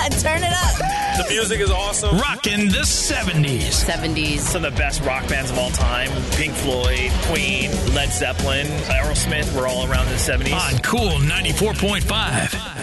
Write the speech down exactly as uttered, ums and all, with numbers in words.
Turn it up. The music is awesome. Rockin' the seventies. seventies. Some of the best rock bands of all time. Pink Floyd, Queen, Led Zeppelin, Aerosmith were all around in the seventies. On Cool ninety-four point five.